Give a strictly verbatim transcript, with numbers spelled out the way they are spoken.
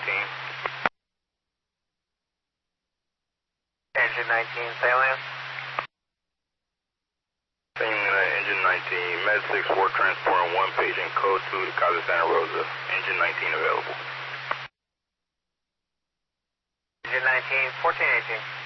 nineteen. Engine nineteen, Salem. Same uh, engine nineteen, Med six four transporting one paging code two to Casa Santa Rosa. Engine nineteen available. Engine nineteen, fourteen eighteen.